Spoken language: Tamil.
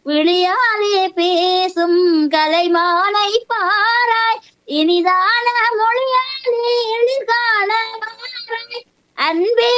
விழியாலே பேசும் கலைமானை பாராய், இனிதான மொழியாலே எழில்காண வாராய். அன்பே